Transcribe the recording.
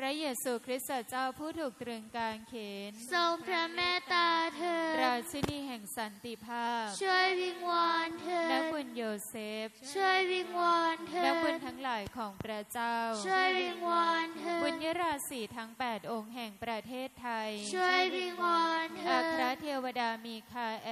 ระเยซูคริสต์เจ้าผู้ถูกตรึงกางเขนทรงพระเมตตาเถิดราชินีแห่งสันติภาพช่วยวิงวอนเถิดนักบุญโยเซฟช่วยวิงวอนเถิดนักบุญทั้งหลายของพระเจ้าช่วยวิงวอนเถิดบุญยราศีทั้ง8องค์แห่งประเทศไทยช่วยวิงวอนเถิดอัครเทวดามีคา